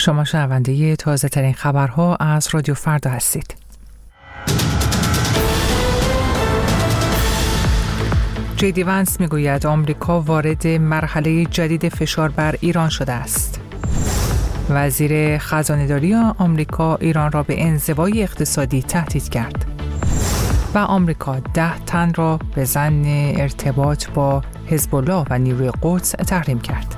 شما شنونده تازه ترین خبرها از رادیو فردا هستید. جی دی ونس میگوید آمریکا وارد مرحله جدید فشار بر ایران شده است. وزیر خزانه‌داری آمریکا ایران را به انزوای اقتصادی تهدید کرد. و آمریکا 10 تن را به ظن ارتباط با حزب الله و نیروی قدس تحریم کرد.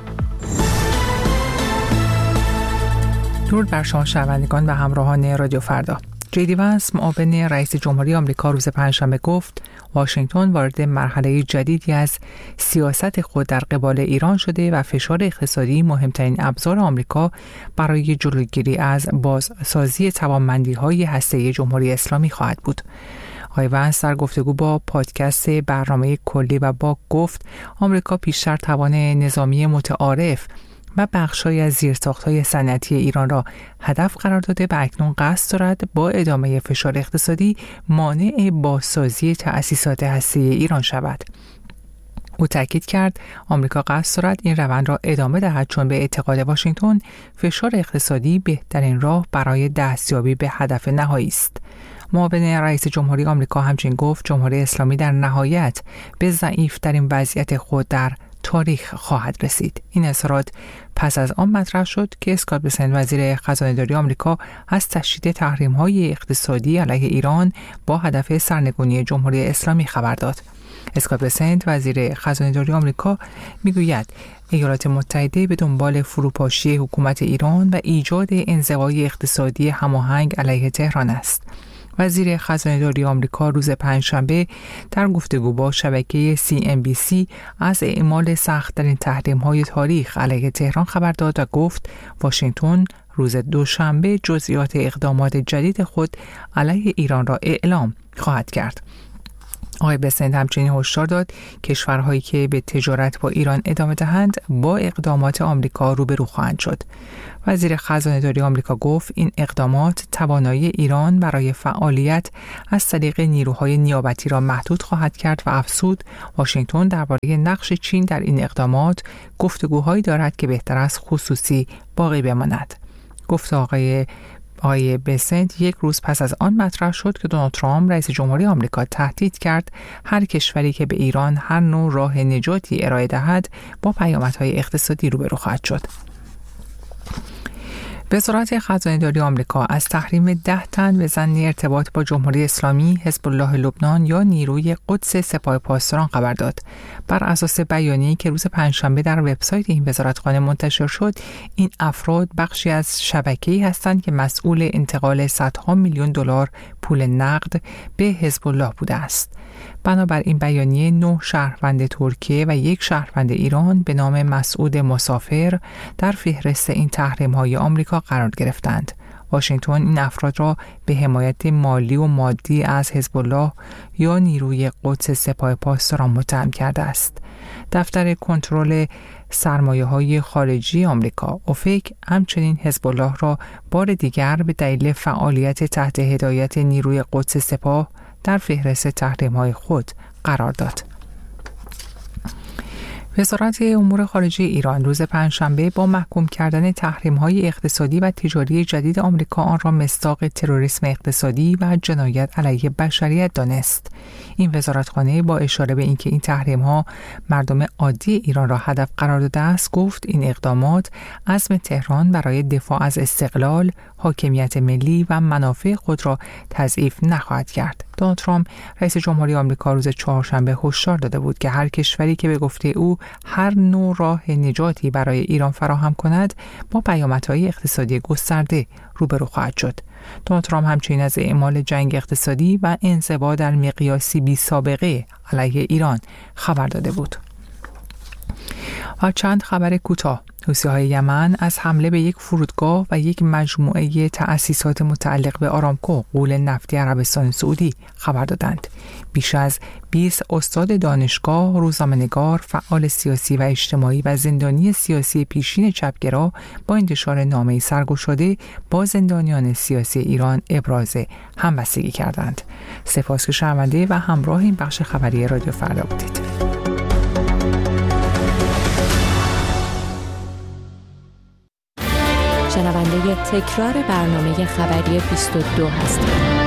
درود بر شما شنوندگان و همراهان رادیو فردا. جی دی ونس معاون رئیس جمهوری آمریکا روز پنجشنبه گفت واشنگتن وارد مرحله جدیدی از سیاست خود در قبال ایران شده و فشار اقتصادی مهمترین ابزار آمریکا برای جلوگیری از بازسازی توانمندی‌های هسته‌ای جمهوری اسلامی خواهد بود. آقای ونس در گفتگو با پادکست برنامه کلی و با گفت آمریکا پیشتر توان نظامی متعارف و بخش‌های از زیرساخت‌های صنعتی ایران را هدف قرار داده و اکنون قصد دارد با ادامه فشار اقتصادی مانع بازسازی تأسیسات هسته‌ای ایران شود. او تاکید کرد آمریکا قصد دارد این روند را ادامه دهد چون به اعتقاد واشنگتن فشار اقتصادی بهترین راه برای دستیابی به هدف نهایی است. معاون رئیس جمهوری آمریکا همچنین گفت جمهوری اسلامی در نهایت به ضعیف‌ترین وضعیت خود در تاریخ خواهد رسید. این اظهارات پس از آن مطرح شد که اسکات بسنت وزیر خزانه‌داری آمریکا از تشدید تحریم‌های اقتصادی علیه ایران با هدف سرنگونی جمهوری اسلامی خبر داد. اسکات بسنت وزیر خزانه‌داری آمریکا میگوید ایالات متحده به دنبال فروپاشی حکومت ایران و ایجاد انزوای اقتصادی هماهنگ علیه تهران است. وزیر خزانه‌داری آمریکا روز پنجشنبه در گفتگو با شبکه CNBC از اعمال سخت‌ترین تحریم‌های تاریخ علیه تهران خبر داد و گفت واشنگتن روز دوشنبه جزئیات اقدامات جدید خود علیه ایران را اعلام خواهد کرد. آقای بسنت همچنین هشدار داد کشورهایی که به تجارت با ایران ادامه دهند با اقدامات آمریکا روبرو خواهند شد. وزیر خزانه‌داری آمریکا گفت این اقدامات توانایی ایران برای فعالیت از طریق نیروهای نیابتی را محدود خواهد کرد و افزود واشنگتن درباره نقش چین در این اقدامات گفتگوهایی دارد که بهتر است خصوصی باقی بماند. گفت آقای بسنت یک روز پس از آن مطرح شد که دونالد ترامپ رئیس جمهوری آمریکا تهدید کرد هر کشوری که به ایران هر نوع راه نجاتی ارائه دهد با پیامدهای اقتصادی روبرو خواهد شد. وزارت خزانه‌داری آمریکا از تحریم 10 تن به ظن ارتباط با جمهوری اسلامی، حزب الله لبنان یا نیروی قدس سپاه پاسداران خبر داد. بر اساس بیانیه‌ای که روز پنجشنبه در وبسایت این وزارتخانه منتشر شد، این افراد بخشی از شبکه‌ای هستند که مسئول انتقال صدها میلیون دلار پول نقد به حزب الله بوده است. بنابراین بیانیه 9 شهروند ترکیه و 1 شهروند ایران به نام مسعود مسافر در فهرست این تحریم‌های آمریکا قرار گرفتند. واشنگتن این افراد را به حمایت مالی و مادی از حزب الله یا نیروی قدس سپاه پاسداران متهم کرده است. دفتر کنترل سرمایه‌های خارجی آمریکا اوفک همچنین حزب الله را بار دیگر به دلیل فعالیت تحت هدایت نیروی قدس سپاه در فهرست تحریم‌های خود قرار داد. وزارت امور خارجه ایران روز پنجشنبه با محکوم کردن تحریم‌های اقتصادی و تجاری جدید آمریکا آن را مصداق تروریسم اقتصادی و جنایت علیه بشریت دانست. این وزارتخانه با اشاره به اینکه این تحریم‌ها مردم عادی ایران را هدف قرار داده است گفت این اقدامات عزم تهران برای دفاع از استقلال، حاکمیت ملی و منافع خود را تضعیف نخواهد کرد. دونالد ترامپ رئیس جمهوری آمریکا روز چهارشنبه هشدار داده بود که هر کشوری که به گفته او هر نوع راه نجاتی برای ایران فراهم کند با پیامدهای اقتصادی گسترده روبرو خواهد شد. دونالد ترامپ همچنین از اعمال جنگ اقتصادی و انزوا در مقیاسی بی سابقه علیه ایران خبر داده بود. و چند خبر کوتاه. حوثی‌های یمن از حمله به یک فرودگاه و یک مجموعه تأسیسات متعلق به آرامکو غول نفتی عربستان سعودی خبر دادند. بیش از 20 استاد دانشگاه، روزنامه‌نگار، فعال سیاسی و اجتماعی و زندانی سیاسی پیشین چپگرا با انتشار نامه‌ای سرگشاده با زندانیان سیاسی ایران ابراز همبستگی کردند. سپاس که شنونده و همراه این بخش خبری رادیو فردا بودید. شنونده تکرار برنامه خبری 22 هستید.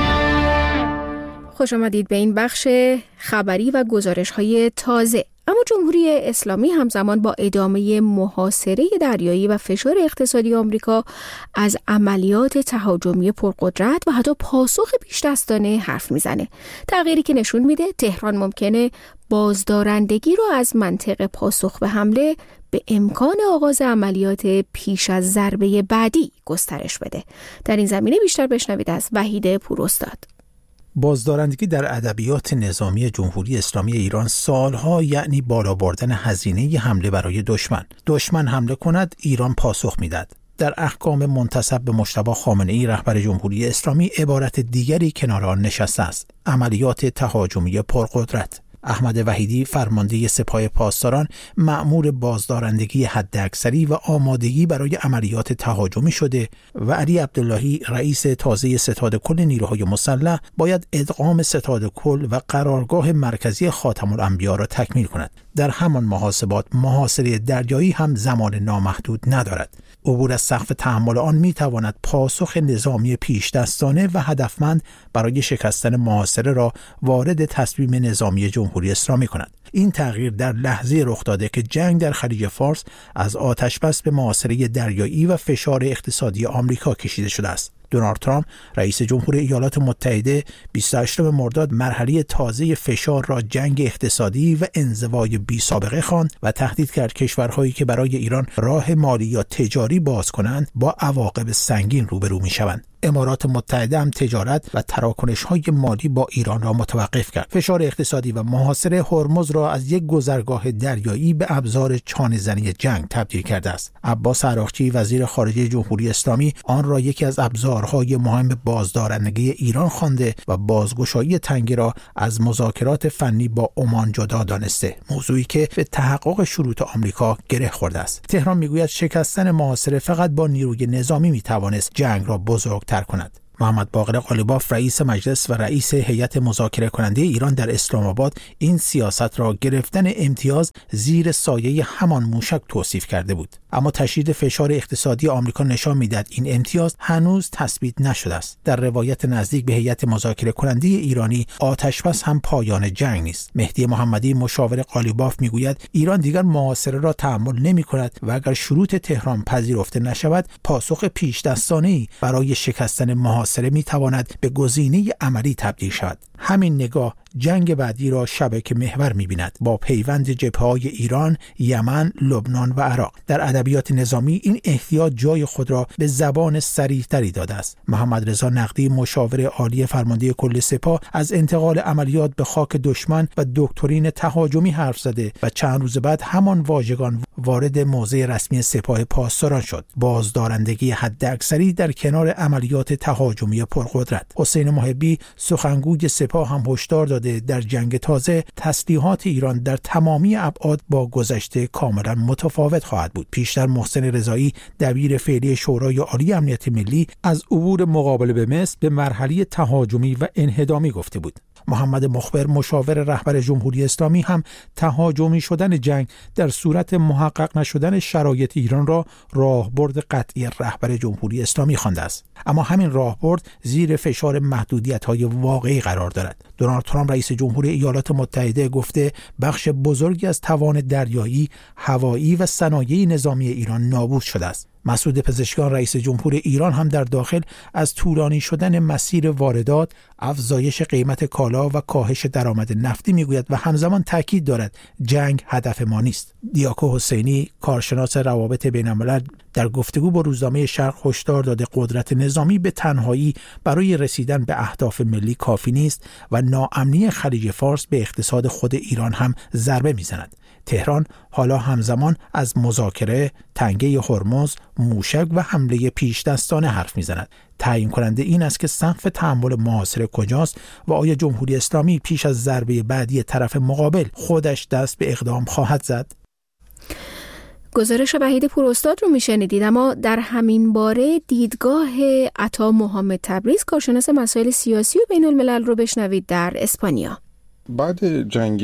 خوش آمدید به این بخش خبری و گزارش‌های تازه. اما جمهوری اسلامی همزمان با ادامه محاصره دریایی و فشار اقتصادی آمریکا از عملیات تهاجمی پرقدرت و حتی پاسخ پیش‌دستانه حرف میزنه. تغییری که نشون میده تهران ممکنه بازدارندگی رو از منطق پاسخ به حمله به امکان آغاز عملیات پیش از ضربه بعدی گسترش بده. در این زمینه بیشتر بشنوید از وحید پوراستاد. بازدارندگی در ادبیات نظامی جمهوری اسلامی ایران سالها یعنی بالا بردن هزینه حمله برای دشمن حمله کند ایران پاسخ میداد. در احکام منتسب به مجتبی خامنه‌ای رهبر جمهوری اسلامی عبارت دیگری کنار آن نشسته است: عملیات تهاجمی پرقدرت. احمد وحیدی فرمانده سپاه پاسداران مأمور بازدارندگی حداکثری و آمادگی برای عملیات تهاجمی شده و علی عبداللهی رئیس تازه ستاد کل نیروهای مسلح باید ادغام ستاد کل و قرارگاه مرکزی خاتم الانبیا را تکمیل کند. در همان محاسبات محاصره دریایی هم زمان نامحدود ندارد. عبور از سقف تحمل آن میتواند پاسخ نظامی پیش دستانه و هدفمند برای شکستن محاصره را وارد تصمیم نظامی جمهوری اسلامی کند. این تغییر در لحظه رخ داده که جنگ در خلیج فارس از آتشبس به محاصره دریایی و فشار اقتصادی آمریکا کشیده شده است. دونالد ترامپ رئیس جمهور ایالات متحده 28 مرداد مرحله تازه فشار را جنگ اقتصادی و انزوای بی سابقه خواند و تهدید کرد کشورهایی که برای ایران راه مالی یا تجاری باز کنند با عواقب سنگین روبرو می‌شوند. امارات متحده هم تجارت و تراکنش‌های مالی با ایران را متوقف کرد. فشار اقتصادی و محاصره هرمز را از یک گذرگاه دریایی به ابزار چانه‌زنی جنگ تبدیل کرده است. عباس عراقچی وزیر خارجه جمهوری اسلامی آن را یکی از ابزارهای مهم بازدارندگی ایران خوانده و بازگشایی تنگی را از مذاکرات فنی با عمان جدا دانسته، موضوعی که به تحقق شروط آمریکا گره خورده است. تهران میگوید شکستن محاصره فقط با نیروی نظامی میتوانست جنگ را بزرگتر کند. محمد باقر قالیباف رئیس مجلس و رئیس هیئت مذاکره کننده ایران در اسلام آباد این سیاست را گرفتن امتیاز زیر سایه همان موشک توصیف کرده بود. اما تشدید فشار اقتصادی آمریکا نشان می‌دهد این امتیاز هنوز تثبیت نشده است. در روایت نزدیک به هیئت مذاکره کننده ایرانی آتشبس هم پایان جنگ نیست. مهدی محمدی مشاور قالیباف میگوید ایران دیگر محاصره را تحمل نمی‌کند و اگر شروط تهران پذیرفته نشود پاسخ پیش دستانه‌ای برای شکستن محاصره می‌تواند به گزینه عملی تبدیل شود. همین نگاه جنگ بعدی را شبکه محور می‌بیند با پیوند جبهه‌های ایران، یمن، لبنان و عراق. در ادبیات نظامی این احتیاط جای خود را به زبان صریح‌تری داده است. محمد رضا نقدی مشاور عالی فرمانده کل سپاه از انتقال عملیات به خاک دشمن و دکترین تهاجمی حرف زده و چند روز بعد همان واژگان وارد موضع رسمی سپاه پاسداران شد: بازدارندگی حداکثری در کنار عملیات تهاجمی پرقدرت. حسین محبی سخنگوی سپاه هم هشدار داده در جنگ تازه تسلیحات ایران در تمامی ابعاد با گذشته کاملا متفاوت خواهد بود. پیشتر محسن رضایی دبیر فعلی شورای عالی امنیت ملی از عبور مقابله به مصر به مرحله تهاجمی و انهدامی گفته بود. محمد مخبر مشاور رهبر جمهوری اسلامی هم تهاجمی شدن جنگ در صورت محقق نشدن شرایط ایران را راهبرد قطعی رهبر جمهوری اسلامی خوانده است. اما همین راهبرد زیر فشار محدودیت‌های واقعی قرار دارد. دونالد ترامپ رئیس جمهور ایالات متحده گفته بخش بزرگی از توان دریایی، هوایی و صنایع نظامی ایران نابود شده است. مسعود پزشکیان رئیس جمهور ایران هم در داخل از طولانی شدن مسیر واردات، افزایش قیمت کالا و کاهش درآمد نفتی میگوید و همزمان تاکید دارد جنگ هدف ما نیست. دیاکو حسینی کارشناس روابط بین‌الملل در گفتگو با روزنامه شرق هشدار داده قدرت نظامی به تنهایی برای رسیدن به اهداف ملی کافی نیست و ناامنی خلیج فارس به اقتصاد خود ایران هم ضربه میزند. تهران حالا همزمان از مذاکره، تنگه هرمز، موشک و حمله پیش دستانه حرف میزند. تعیین کننده این است که سقف تحمل محاصره کجاست و آیا جمهوری اسلامی پیش از ضربه بعدی طرف مقابل خودش دست به اقدام خواهد زد؟ گزارش وحید پوراستاد رو میشنیدید. اما در همین باره دیدگاه عطا محمد تبریز کارشناس مسائل سیاسی و بین الملل رو بشنوید در اسپانیا. بعد جنگ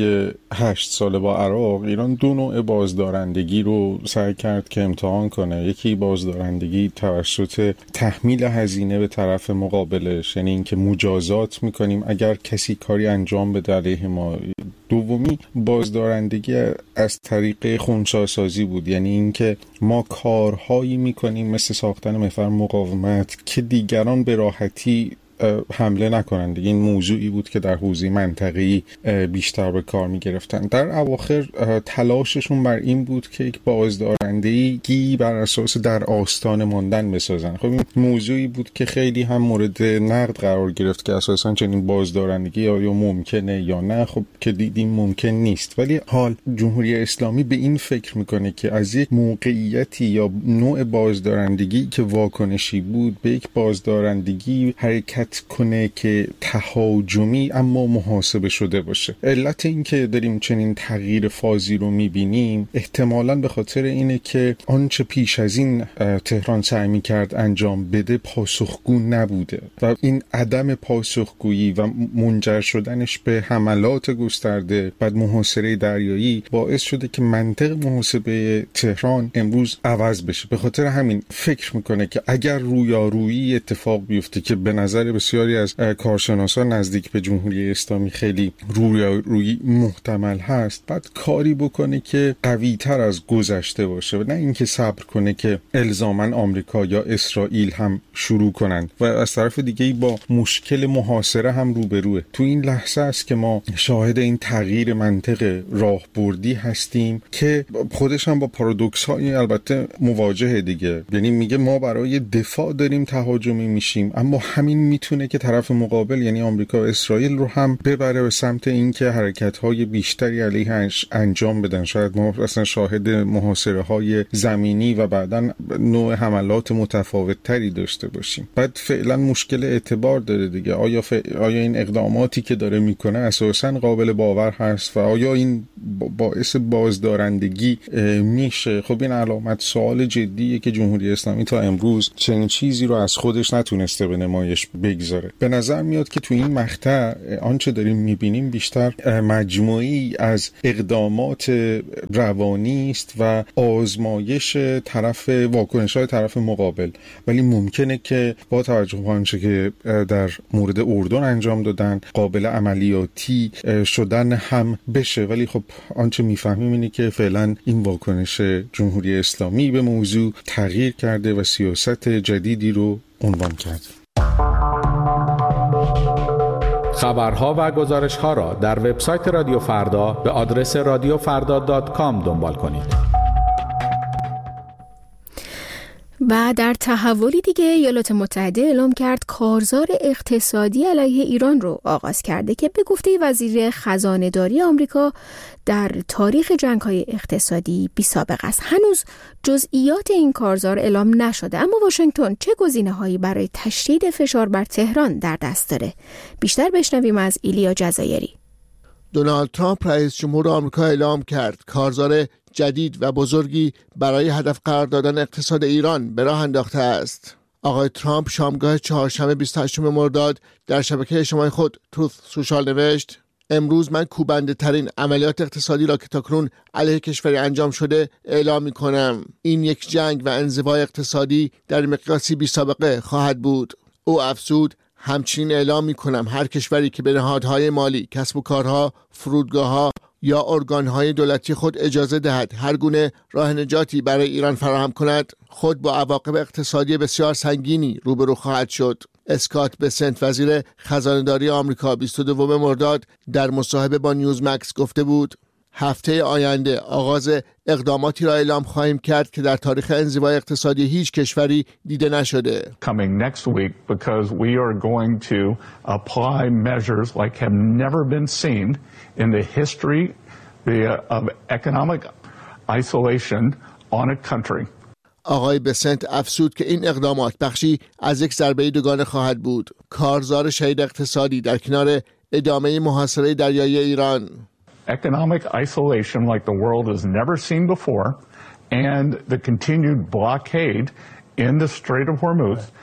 8 ساله با عراق، ایران دو نوع بازدارندگی رو سعی کرد که امتحان کنه. یکی بازدارندگی توسط تحمیل هزینه به طرف مقابلش، یعنی اینکه مجازات میکنیم اگر کسی کاری انجام بده علیه ما. دومی بازدارندگی از طریق خنثی‌سازی بود، یعنی اینکه ما کارهایی میکنیم مثل ساختن محور مقاومت که دیگران به راحتی حمله نکنند. دیگه این موضوعی بود که در حوزه منطقه‌ای بیشتر به کار می‌گرفتن. در اواخر تلاششون بر این بود که یک بازدارندگی بر اساس در آستان ماندن بسازن. خب این موضوعی بود که خیلی هم مورد نقد قرار گرفت که اساساً چنین بازدارندگی آیا ممکنه یا نه. خب که دیدیم ممکن نیست، ولی حال جمهوری اسلامی به این فکر میکنه که از یک موقعیتی یا نوع بازدارندگی که واکنشی بود به یک بازدارندگی حرکت کنه که تهاجمی اما محاسبه شده باشه. علت این که داریم چنین تغییر فازی رو میبینیم احتمالاً به خاطر اینه که آنچه پیش از این تهران سعی میکرد انجام بده پاسخگو نبوده و این عدم پاسخگویی و منجر شدنش به حملات گسترده بعد محاصره دریایی باعث شده که منطق محاسبه تهران امروز عوض بشه. به خاطر همین فکر میکنه که اگر رویارویی اتفاق بیفته که به نظر بسیاری از کارشناسان نزدیک به جمهوری اسلامی خیلی رویارویی محتمل هست، بعد کاری بکنه که قوی تر از گذشته باشه و نه اینکه صبر کنه که الزاما آمریکا یا اسرائیل هم شروع کنند و از طرف دیگه با مشکل محاصره هم روبروه. تو این لحظه است که ما شاهد این تغییر منطق راهبردی هستیم که خودش هم با پارادوکس های البته مواجهه دیگه. یعنی میگه ما برای دفاع داریم تهاجمی میشیم، اما همین میتونه که طرف مقابل یعنی آمریکا و اسرائیل رو هم ببره به سمت اینکه حرکت‌های بیشتری علیهش انجام بدن. شاید ما اصلا شاهد محاصره‌های زمینی و بعداً نوع حملات متفاوت‌تری داشته باشیم. بعد فعلا مشکل اعتبار داره دیگه. آیا این اقداماتی که داره میکنه اساساً قابل باور هست و آیا این باعث بازدارندگی میشه؟ خب این علامت سوال جدیه که جمهوری اسلامی تا امروز چنین چیزی رو از خودش نتونسته به نمایش بگذاره. به نظر میاد که تو این مقطع آنچه داریم میبینیم بیشتر مجموعی از اقدامات روانی است و آزمایش واکنش‌های طرف مقابل، ولی ممکنه که با توجه به آنچه که در مورد اردن انجام دادن قابل عملیاتی شدن هم بشه. ولی خب آنچه میفهمیم اینه که فعلا این واکنش جمهوری اسلامی به موضوع تغییر کرده و سیاست جدیدی رو عنوان کرده. خبرها و گزارش‌ها را در وبسایت رادیو فردا به آدرس radiofrda.com دنبال کنید. و در تحولی دیگه ایالات متحده اعلام کرد کارزار اقتصادی علیه ایران رو آغاز کرده که به گفته وزیر خزانه‌داری آمریکا در تاریخ جنگ‌های اقتصادی بی‌سابقه است. هنوز جزئیات این کارزار اعلام نشده، اما واشنگتن چه گزینه‌هایی برای تشدید فشار بر تهران در دست داره؟ بیشتر بشنویم از ایلیا جزایری. دونالد ترامپ رئیس جمهور آمریکا اعلام کرد کارزار جدید و بزرگی برای هدف قرار دادن اقتصاد ایران به راه انداخته است. آقای ترامپ شامگاه چهارشنبه 28 مرداد در شبکه اجتماعی خود تروث سوشال نوشت: امروز من کوبنده ترین عملیات اقتصادی را که تاکنون علیه کشوری انجام شده اعلام می کنم. این یک جنگ و انزوای اقتصادی در مقیاسی بی سابقه خواهد بود. او افزود: همچنین اعلام می کنم هر کشوری که به نهادهای مالی، کسب و کارها، فرودگاه‌ها یا ارگان‌های دولتی خود اجازه دهد هر گونه راه نجاتی برای ایران فراهم کند، خود با عواقب اقتصادی بسیار سنگینی روبرو خواهد شد. اسکات بسنت وزیر خزانه‌داری آمریکا 22 مرداد در مصاحبه با نیوزمکس گفته بود: هفته آینده آغاز اقداماتی را اعلام خواهیم کرد که در تاریخ انزوای اقتصادی هیچ کشوری دیده نشده. Coming next week because we are going to apply measures like have never been seen in the history of economic isolation on a country. آقای بسنت افزود که این اقدامات بخشی از یک ضربه دوگانه خواهد بود. کارزار شدید اقتصادی در کنار ادامه محاصره دریایی ایران. Economic isolation like the world has never seen before and the continued blockade in the Strait of Hormuz.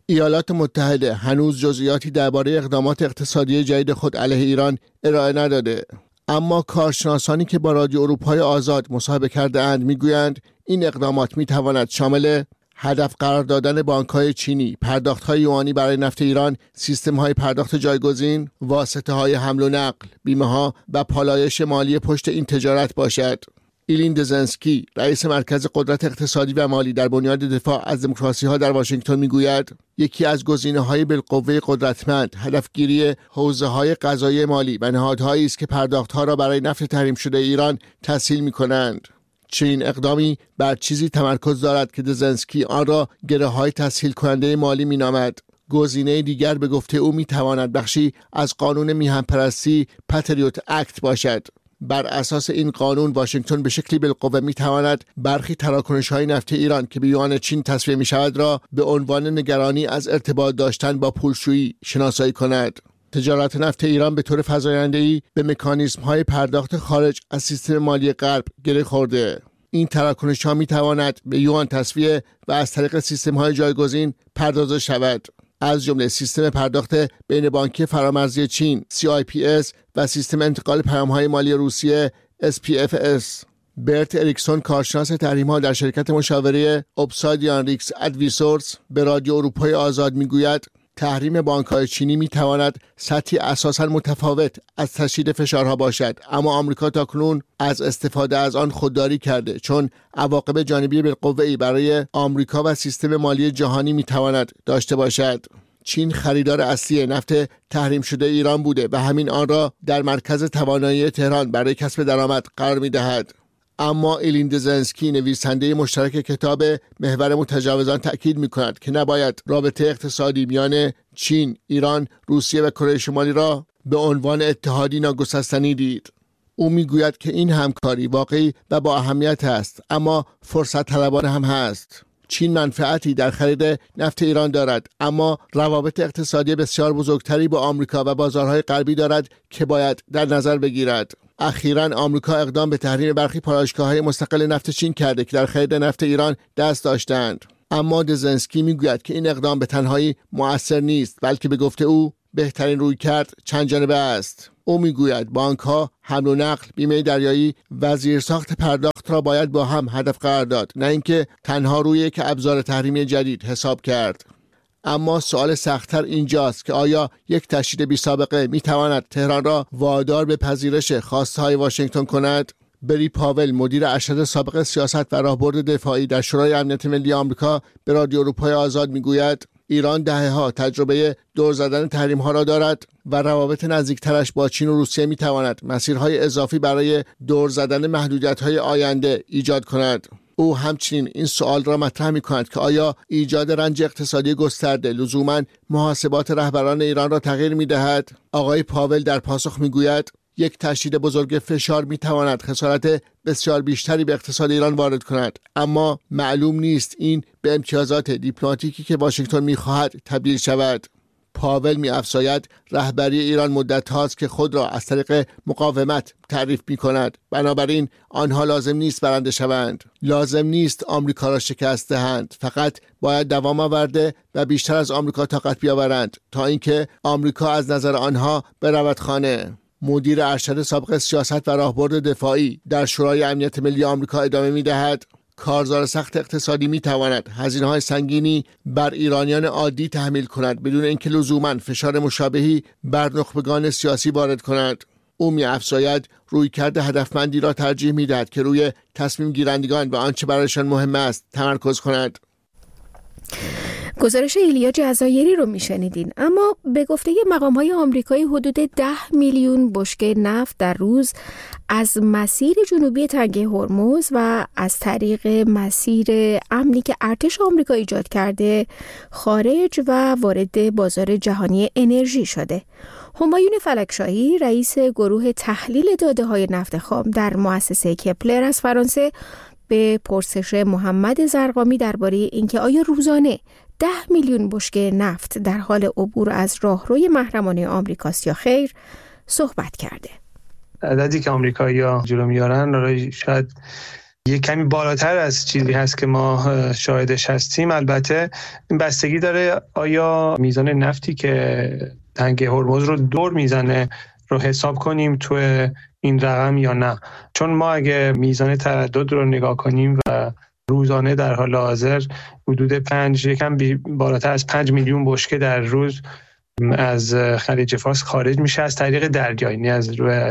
ایالات متحده هنوز جزئیاتی درباره اقدامات اقتصادی جدید خود علیه ایران ارائه نداده، اما کارشناسانی که با رادیو اروپای آزاد مصاحبه کرده اند میگویند این اقدامات میتواند شامل هدف قرار دادن بانک‌های چینی، پرداخت‌های یوانی برای نفت ایران، سیستم‌های پرداخت جایگزین، واسطه‌های حمل و نقل، بیمه‌ها و پالایش مالی پشت این تجارت باشد. ایلین دزنسکی، رئیس مرکز قدرت اقتصادی و مالی در بنیاد دفاع از دموکراسی‌ها در واشنگتن میگوید یکی از گزینه‌های بالقوه قدرتمند هدفگیری حوزه‌های قضایی مالی و نهادهایی است که پرداخت‌ها را برای نفت تحریم شده ایران تسهیل می‌کنند. چنین اقدامی بر چیزی تمرکز دارد که دزنسکی آن را گره‌های تسهیل کننده مالی می‌نامد. گزینه دیگر به گفته او می‌تواند بخشی از قانون میهن‌پرستی پاتریوت اکت باشد. بر اساس این قانون واشنگتن به شکلی بالقوه می‌تواند برخی تراکنش‌های نفت ایران که به یوان چین تصفیه می‌شود را به عنوان نگرانی از ارتباط داشتن با پولشویی شناسایی کند. تجارت نفت ایران به طور فزاینده‌ای به مکانیزم‌های پرداخت خارج از سیستم مالی غرب گره خورده. این تراکنش‌ها می‌تواند به یوان تصفیه و از طریق سیستم‌های جایگزین پرداخت شود، از جمله سیستم پرداخت بین بانکی فرامرزی چین CIPS و سیستم انتقال پیام‌های مالی روسیه SPFS. برت اریکسون، کارشناس تحریم‌ها در شرکت مشاوره اوبسایدیان ریکس ادویسورس، به رادیو اروپای آزاد میگوید تحریم بانک‌های چینی می‌تواند سطحی اساساً متفاوت از تشدید فشارها باشد، اما آمریکا تاکنون از استفاده از آن خودداری کرده، چون عواقب جانبی بالقوه‌ای برای آمریکا و سیستم مالی جهانی می‌تواند داشته باشد. چین خریدار اصلی نفت تحریم شده ایران بوده و همین آن را در مرکز توانایی تهران برای کسب درآمد قرار می‌دهد. اما ایلین دزنسکی، نویسنده مشترک کتاب محور متجاوزان، تأکید می‌کند که نباید رابطه اقتصادی میان چین، ایران، روسیه و کره شمالی را به عنوان اتحادی ناگسستنی دید. او می‌گوید که این همکاری واقعی و با اهمیت است، اما فرصت طلبانه هم هست. چین منفعتی در خرید نفت ایران دارد، اما روابط اقتصادی بسیار بزرگتری با آمریکا و بازارهای غربی دارد که باید در نظر بگیرد. اخیراً آمریکا اقدام به تحریم برخی پالایشگاه‌های مستقل نفت چین کرده که در خرید نفت ایران دست داشتند. اما دزنسکی میگوید که این اقدام به تنهایی مؤثر نیست، بلکه به گفته او بهترین رویکرد چند جانبه است. او میگوید بانک‌ها، حمل و نقل، بیمه دریایی و زیرساخت پرداخت را باید با هم هدف قرار داد، نه اینکه تنها روی یک ابزار تحریمی جدید حساب کرد. اما سوال سخت‌تر اینجاست که آیا یک تشدید بی‌سابقه می‌تواند تهران را وادار به پذیرش خواست‌های واشنگتن کند؟ بری پاول، مدیر ارشد سابق سیاست و راهبرد دفاعی در شورای امنیت ملی آمریکا، به رادیو اروپای آزاد میگوید ایران دهه‌ها تجربه دور زدن تحریم‌ها را دارد و روابط نزدیکترش با چین و روسیه می‌تواند مسیرهای اضافی برای دور زدن محدودیت‌های آینده ایجاد کند. او همچنین این سوال را مطرح می‌کند که آیا ایجاد رنج اقتصادی گسترده لزوماً محاسبات رهبران ایران را تغییر می‌دهد؟ آقای پاول در پاسخ می‌گوید یک تشدید بزرگ فشار می‌تواند خسارت بسیار بیشتری به اقتصاد ایران وارد کند، اما معلوم نیست این به امتیازات دیپلماتیکی که واشنگتن می‌خواهد تبدیل شود. پاول می‌افزاید رهبری ایران مدت هاست که خود را از طریق مقاومت تعریف می‌کند، بنابراین آنها لازم نیست برنده شوند، لازم نیست آمریکا را شکست دهند، فقط باید دوام آورده و بیشتر از آمریکا طاقت بیاورند تا اینکه آمریکا از نظر آنها برود خانه. مدیر ارشد سابق سیاست و راهبرد دفاعی در شورای امنیت ملی آمریکا ادامه می‌دهد کارزار سخت اقتصادی می‌تواند هزینه‌های سنگینی بر ایرانیان عادی تحمیل کند بدون اینکه لزوماً فشار مشابهی بر نخبگان سیاسی وارد کند. او می‌افزاید رویکرد هدفمندی را ترجیح می‌دهد که روی تصمیم گیرندگان و آنچه برایشان مهم است تمرکز کند. گزارش ایلیا جزایری رو میشنیدین. اما به گفته مقام‌های آمریکایی حدود 10 میلیون بشکه نفت در روز از مسیر جنوبی تنگه هرمز و از طریق مسیر امنی که ارتش آمریکا ایجاد کرده خارج و وارد بازار جهانی انرژی شده. همایون فلکشاهی، رئیس گروه تحلیل داده‌های نفت خام در مؤسسه کپلر از فرانسه، به پرسش محمد زرقامی درباره اینکه آیا روزانه 10 میلیون بشکه نفت در حال عبور از راهروی محرمانه آمریکاست یا خیر صحبت کرده. عددی که آمریکایی‌ها جلو میارن شاید یک کمی بالاتر از چیزی هست که ما شاهدش هستیم. البته این بستگی داره آیا میزان نفتی که تنگه هرمز رو دور میزنه رو حساب کنیم تو این رقم یا نه. چون ما اگه میزان تردد رو نگاه کنیم و روزانه در حال حاضر حدود یکم بالاتر از 5 میلیون بشکه در روز از خلیج فارس خارج میشه از طریق دریا، یعنی از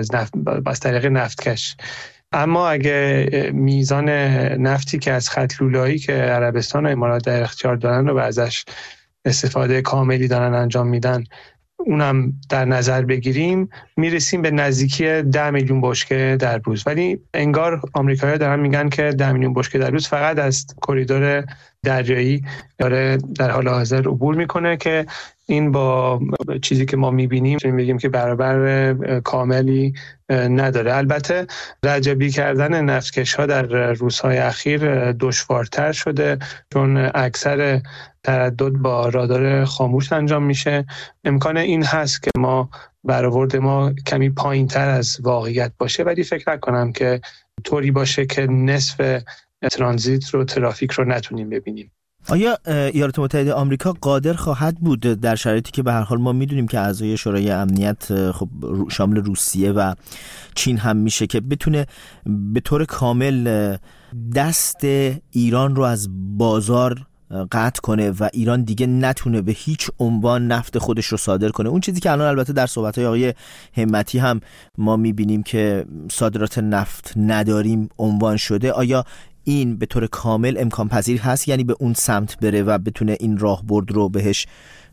طریق نفتکش. اما اگه میزان نفتی که از خط لولایی که عربستان و امارات در اختیار دارن رو ازش استفاده کاملی دارن انجام میدن اونم در نظر بگیریم، میرسیم به نزدیکی 10 میلیون بشکه در روز. ولی انگار آمریکایی‌ها دارن میگن که 10 میلیون بشکه در روز فقط از کریدور دریایی داره در حال حاضر عبور میکنه که این با چیزی که ما میبینیم میگیم که برابر کاملی نداره. البته رجبی کردن نفتکش‌ها در روزهای اخیر دشوارتر شده چون اکثر تردد با رادار خاموش انجام میشه. امکان این هست که برآورد ما کمی پایین‌تر از واقعیت باشه، ولی فکر نکنم که طوری باشه که نصف ترانزیت رو، ترافیک رو نتونیم ببینیم. آیا ایالات متحده آمریکا قادر خواهد بود در شرایطی که به هر حال ما میدونیم که اعضای شورای امنیت خب شامل روسیه و چین هم میشه که بتونه به طور کامل دست ایران رو از بازار قطع کنه و ایران دیگه نتونه به هیچ عنوان نفت خودش رو صادر کنه؟ اون چیزی که الان البته در صحبت‌های آقای همتی هم ما میبینیم که صادرات نفت نداریم عنوان شده. آیا این به طور کامل امکان پذیر هست، یعنی به اون سمت بره و بتونه این راهبرد رو بهش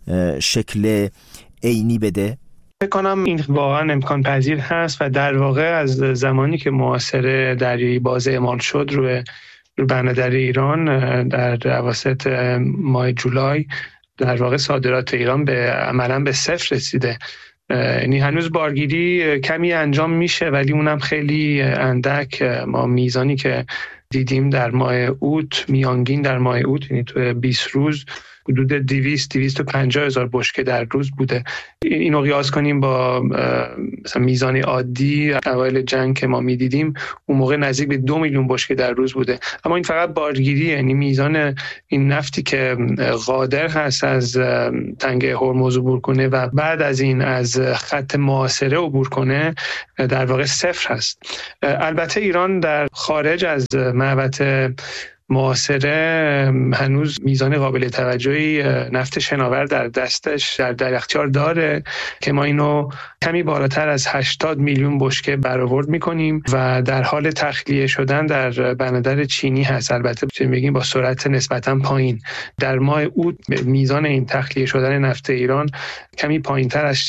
شکل عینی بده؟ فکر کنم این واقعا امکان پذیر هست و در واقع از زمانی که محاصره دریایی باز اعمال شد روی بندر ایران در اواسط ماه جولای، در واقع صادرات ایران عملاً به صفر رسیده. یعنی هنوز بارگیری کمی انجام میشه ولی اونم خیلی اندک. ما میزانی که دیدیم در ماه اوت، میانگین در ماه اوت، یعنی تو 20 روز حدود 200-250 هزار بشکه در روز بوده. اینو قیاس کنیم با مثلا میزان عادی اوایل جنگ که ما میدیدیم، اون موقع نزدیک به 2 میلیون بشکه در روز بوده. اما این فقط بارگیری، یعنی میزان این نفتی که قادر هست از تنگه هرمز عبور کنه و بعد از این از خط محاصره عبور کنه در واقع صفر هست. البته ایران در خارج از محوطه محاصره هنوز میزان قابل توجهی نفت شناور در دستش در اختیار داره که ما اینو کمی بالاتر از 80 میلیون بشکه برآورد میکنیم و در حال تخلیه شدن در بندر چینی هست. البته میگیم با سرعت نسبتا پایین. در ماه اوت میزان این تخلیه شدن نفت ایران کمی پایینتر از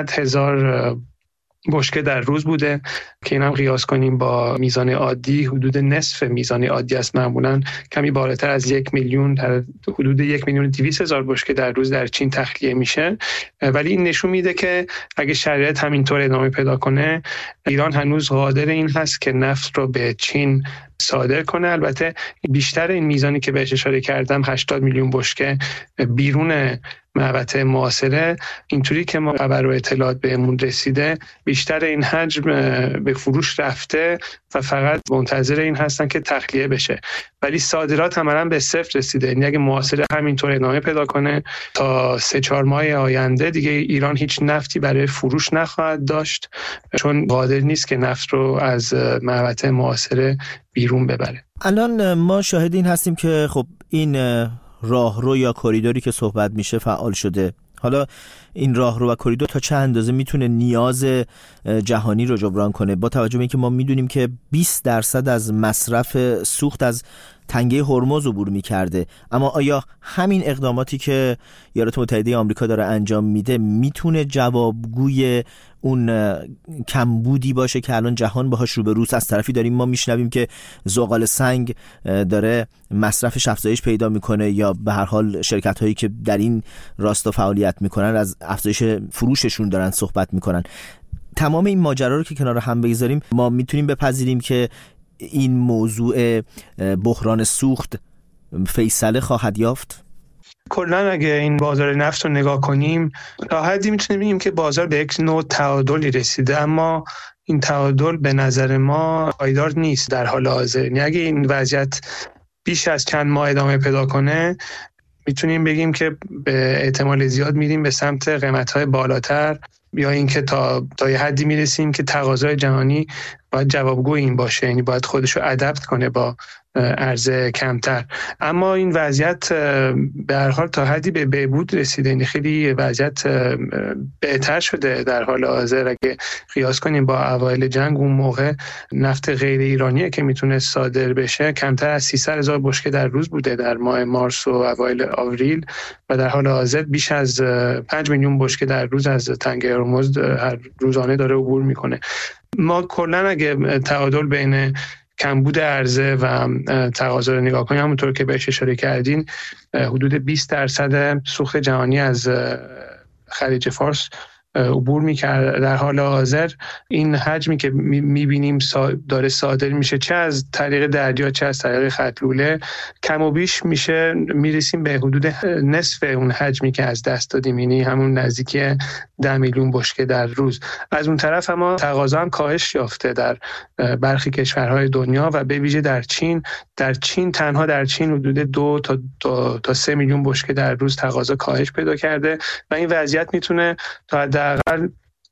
600,000 بشکه در روز بوده که اینم قیاس کنیم با میزان عادی حدود نصف میزان عادی است. معمولا کمی بالاتر از 1 میلیون، در حدود 1,200,000 بشکه در روز در چین تخلیه میشه. ولی این نشون میده که اگه شرایط همینطور ادامه پیدا کنه، ایران هنوز قادر این هست که نفت رو به چین صادر کنه. البته بیشتر این میزانی که بهش اشاره کردم 80 میلیون بشکه بیرون محوطه محاصره، اینطوری که ما خبر و اطلاعات بهمون رسیده، بیشتر این حجم به فروش رفته و فقط منتظر این هستن که تخلیه بشه. ولی صادرات عملاً به صفر رسیده. یعنی اگه محاصره همینطور ادامه پیدا کنه تا 3-4 ماه آینده دیگه ایران هیچ نفتی برای فروش نخواهد داشت، چون قادر نیست که نفت رو از محوطه محاصره بیرون ببره. الان ما شاهد این هستیم که خب این راهرو یا کریدوری که صحبت میشه فعال شده. حالا این راهرو و کریدور تا چه اندازه میتونه نیاز جهانی رو جبران کنه، با توجه به اینکه ما میدونیم که 20% از مصرف سوخت از تنگه هرمز عبور میکرده؟ اما آیا همین اقداماتی که ایالات متحده آمریکا داره انجام میده میتونه جوابگوی اون کمبودی باشه که الان جهان باهاش روبروست؟ از طرفی داریم ما میشنویم که زغال سنگ داره مصرفش افزایش پیدا میکنه، یا به هر حال شرکت هایی که در این راستا فعالیت میکنن از افزایش فروششون دارن صحبت میکنن. تمام این ماجرا رو که کنار هم بگذاریم، ما میتونیم بپذیریم که این موضوع بحران سوخت فیصله خواهد یافت؟ کلاً اگه این بازار نفت رو نگاه کنیم تا حدی میتونیم بگیم که بازار به یک نوع تعادلی رسیده، اما این تعادل به نظر ما پایدار نیست در حال حاضر. یعنی اگه این وضعیت بیش از چند ماه ادامه پیدا کنه میتونیم بگیم که به احتمال زیاد میریم به سمت قیمت‌های بالاتر، یا اینکه تا یه حدی میرسیم که تقاضای جهانی باید جوابگو این باشه، یعنی باید خودشو ادپت کنه با عرضه کمتر. اما این وضعیت به هر حال تا حدی به بهبود رسیده، یعنی خیلی وضعیت بهتر شده در حال حاضر. اگه قیاس کنیم با اوایل جنگ، اون موقع نفت غیر ایرانیه که میتونه صادر بشه کمتر از 300,000 بشکه در روز بوده در ماه مارس و اوایل آوریل، و در حال حاضر بیش از 5 میلیون بشکه در روز از تنگه هرمز هر روزانه داره عبور میکنه. ما کلا اگه تعادل بین کمبود عرضه و تقاضا رو نگاه کنیم، همونطور که بهش اشاره کردین، حدود 20% سوخت جهانی از خلیج فارس عبور میکرد. در حال حاضر این حجمی که میبینیم داره صادر میشه، چه از طریق دریا چه از طریق خط لوله، کم و بیش میرسیم به حدود نصف اون حجمی که از دست دادیم، یعنی همون نزدیکی 10 میلیون بشکه در روز. از اون طرف اما تقاضا هم کاهش یافته در برخی کشورهای دنیا و به ویژه در چین تنها در چین حدود 2 تا 3 میلیون بشکه در روز تقاضا کاهش پیدا کرده و این وضعیت میتونه تا حداقل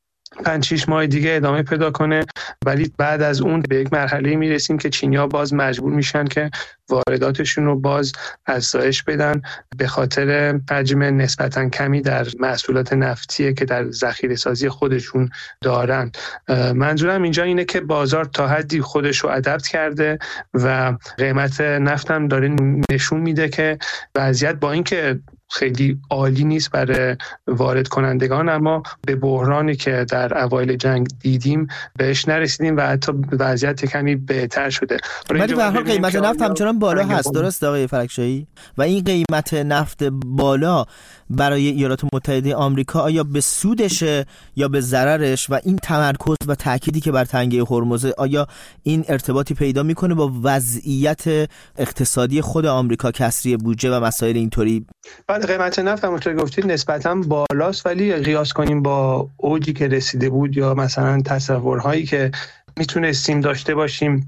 5-6 ماه دیگه ادامه پیدا کنه. ولی بعد از اون به یک مرحله میرسیم که چینی‌ها باز مجبور میشن که وارداتشون رو باز افزایش بدن به خاطر حجم نسبتاً کمی در محصولات نفتیه که در ذخیره سازی خودشون دارن. منظورم اینجا اینه که بازار تا حدی خودش رو ادپت کرده و قیمت نفت هم داره نشون میده که وضعیت با اینکه خیلی عالی نیست برای وارد کنندگان، اما به بحرانی که در اوایل جنگ دیدیم بهش نرسیدیم و حتی وضعیت کمی بهتر شده. ولی به هر حال قیمت نفت همچنان بالا هست، درست آقای فرکشاهی؟ و این قیمت نفت بالا برای ایالات متحده آمریکا آیا به سودشه یا به ضررش؟ و این تمرکز و تأکیدی که بر تنگه هرمز، آیا این ارتباطی پیدا میکنه با وضعیت اقتصادی خود آمریکا، کسری بودجه و مسائل اینطوری؟ بعد قیمت نفت همونطور گفتید نسبتاً بالاست، ولی قیاس کنیم با اوجی که رسیده بود یا مثلا تصورهایی که میتونستیم داشته باشیم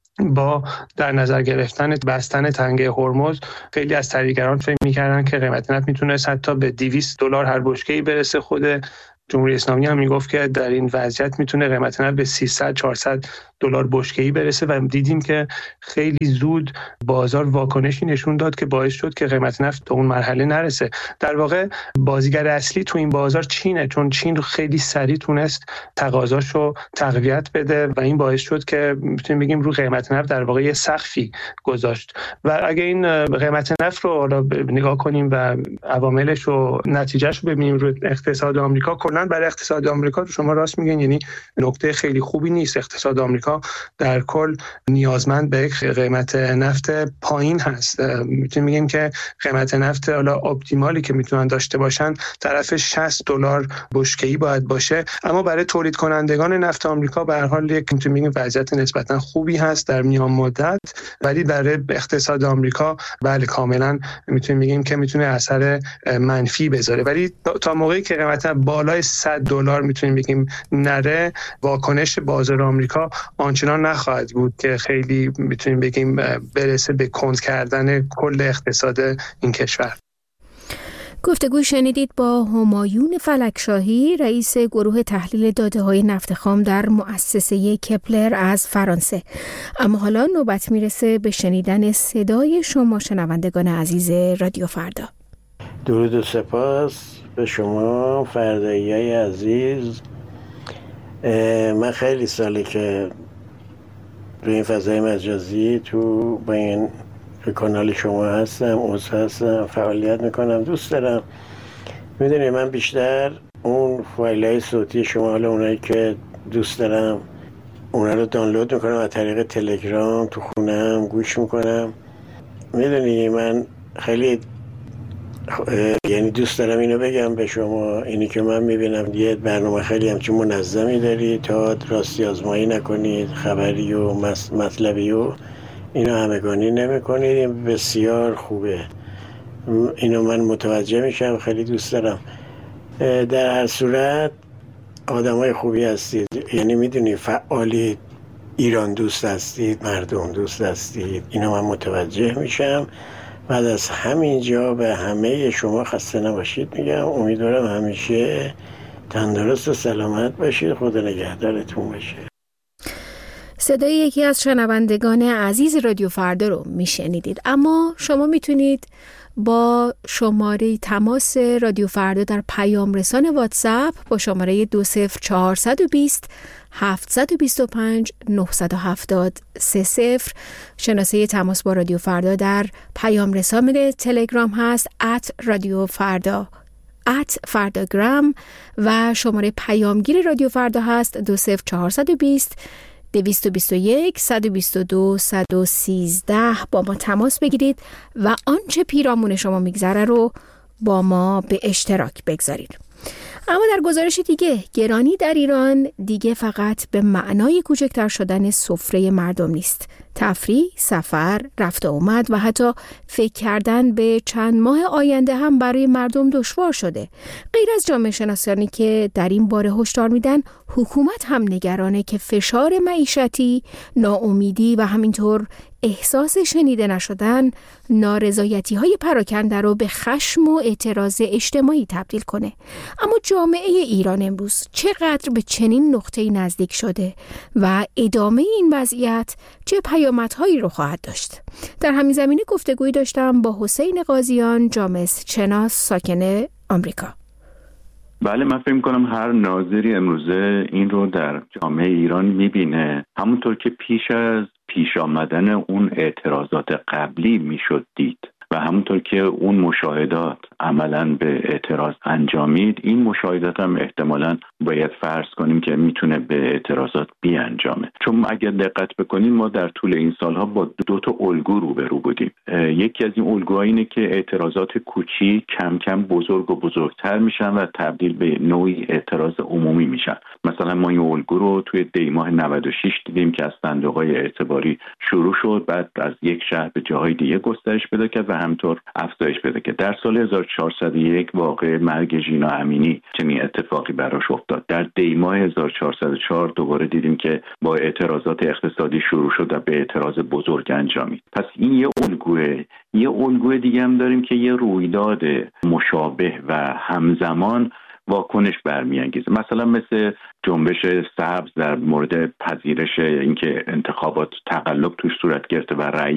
با در نظر گرفتن بستن تنگه هرمز، خیلی از تحلیلگران فکر می‌کردن که قیمت نفت میتونه حتی به $200 هر بشکه‌ای برسه. خود جمهوری اسلامی هم میگفت که در این وضعیت میتونه قیمت نفت به $300-400 بشکه‌ای برسه و دیدیم که خیلی زود بازار واکنشی نشون داد که باعث شد که قیمت نفت به اون مرحله نرسه. در واقع بازیگر اصلی تو این بازار چینه، چون چین خیلی سریع تونست تقاضاشو تقویت بده و این باعث شد که میتونیم بگیم رو قیمت نفت در واقع یه سقفی گذاشت. و اگه این قیمت نفت رو نگاه کنیم و عواملش و نتیجهش رو ببینیم رو اقتصاد آمریکا، کلا برای اقتصاد آمریکا شما راست میگین، یعنی نکته خیلی خوبی نیست. اقتصاد آمریکا در کل نیازمند به یک قیمت نفت پایین هست. میتونیم بگیم که قیمت نفت حالا اپتیمالی که میتونن داشته باشن طرف $60 بشکه‌ای باید باشه، اما برای تولید کنندگان نفت آمریکا به هر حال یک میتونیم بگیم وضعیت نسبتا خوبی هست در میان مدت، ولی برای اقتصاد آمریکا بله کاملا میتونیم بگیم که میتونه اثر منفی بذاره. ولی تا موقعی که قیمت بالای $100 میتونیم بگیم نره، واکنش بازار آمریکا آنچنان نخواهد بود که خیلی میتونیم بگیم برسه به کند کردن کل اقتصاد این کشور. گفتگو شنیدید با همایون فلکشاهی، رئیس گروه تحلیل داده‌های نفت خام در مؤسسه کپلر از فرانسه. اما حالا نوبت میرسه به شنیدن صدای شما شنوندگان عزیز رادیو فردا. درود و سپاس به شما فردایی‌های عزیز. من خیلی ساله که روی این فضای مجازی تو با این کانال شما هستم، عضو هستم، فعالیت میکنم، دوست دارم. میدونی من بیشتر اون فایل‌های صوتی شما، حالا اونایی که دوست دارم اونا رو دانلود میکنم از طریق تلگرام، تو خونم گوش میکنم. میدونی من خیلی یعنی دوست دارم اینو بگم به شما، اینی که من میبینم یه برنامه خیلی همچین منظمی داری تا راستی آزمایی نکنید، خبری و مطلبی و اینو همگانی نمی کنید. بسیار خوبه، اینو من متوجه میشم، خیلی دوست دارم. در هر صورت آدمای خوبی هستید. یعنی میدونی فعالی ایران دوست هستید، مردم دوست هستید، اینو من متوجه میشم. بعد از همینجا به همه شما خسته نباشید میگم. امیدوارم همیشه تندرست و سلامت باشید. خدا نگهدارتون باشه. صدای یکی از شنوندگان عزیز رادیو فردا رو میشنیدید. اما شما میتونید با شماره تماس رادیو فردا در پیام رسان واتساپ با شماره 20420 725 970 30 شناسه تماس با رادیو فردا در پیام رسان تلگرام هست @رادیو فردا @فرداگرام و شماره پیامگیر رادیو فردا هست 20420 221 122 113. با ما تماس بگیرید و آنچه پیرامون شما میگذره رو با ما به اشتراک بگذارید. اما در گزارش دیگه، گرانی در ایران دیگه فقط به معنای کوچکتر شدن سفره مردم نیست. تفریح، سفر، رفت و آمد و حتی فکر کردن به چند ماه آینده هم برای مردم دشوار شده. غیر از جامعه شناسانی که در این باره هشدار میدن، حکومت هم نگرانه که فشار معیشتی، ناامیدی و همینطور احساس شنیده نشدن نارضایتی‌های پراکنده رو به خشم و اعتراض اجتماعی تبدیل کنه. اما جامعه ایران امروز چقدر به چنین نقطه‌ای نزدیک شده و ادامه این وضعیت چه پیامدهایی رو خواهد داشت؟ در همین زمینه گفتگویی داشتم با حسین قاضیان، جامعه شناس ساکن آمریکا. بله، من فکر می‌کنم هر ناظری امروزه این رو در جامعه ایران می‌بینه. همونطور که پیش از پیش آمدن اون اعتراضات قبلی میشد دید و همونطور که اون مشاهدات عملاً به اعتراض انجامید، این مشاهدات هم احتمالاً باید فرض کنیم که میتونه به اعتراضات بیانجامه. چون اگر دقت بکنیم ما در طول این سالها با دو تا الگو روبرو بودیم. یکی از این الگوها اینه که اعتراضات کوچیک کم کم بزرگ و بزرگتر میشن و تبدیل به نوعی اعتراض عمومی میشن. مثلا ما این الگو رو توی دی ماه 96 دیدیم که از صندوق‌های اعتباری شروع شد، بعد از یک شهر به جاهای دیگه گسترش پیدا کرد و همینطور افزایش پیدا کرد. در سال 1401 واقع مرگ ژینا امینی چنین اتفاقی براش افتاد. در دی ماه 1404 دوباره دیدیم که با اعتراضات اقتصادی شروع شد و به اعتراض بزرگ انجامید. پس این یه الگوه. یه الگوی دیگه هم داریم که یه رویداد مشابه و همزمان واکنش برمیانگیزه، مثلا مثل جنبش سبز در مورد پذیرش اینکه انتخابات تقلب توش صورت گرفته و رأی